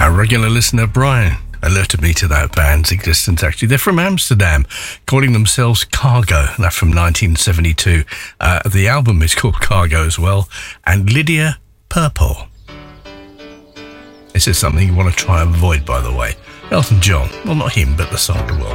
Our regular listener, Brian, alerted me to that band's existence, actually. They're from Amsterdam, calling themselves Cargo. That's from 1972. The album is called Cargo as well. And Lydia Purple. This is something you want to try and avoid, by the way. Elton John. Well, not him, but the song.